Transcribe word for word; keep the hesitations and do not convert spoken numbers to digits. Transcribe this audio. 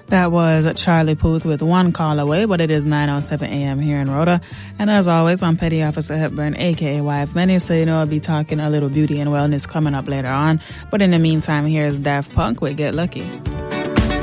That was Charlie Puth with One Call Away, but it is nine oh seven a.m. here in Rhoda. And as always, I'm Petty Officer Hepburn, a k a. Wife Benny, so you know I'll be talking a little beauty and wellness coming up later on. But in the meantime, here's Daft Punk with Get Lucky.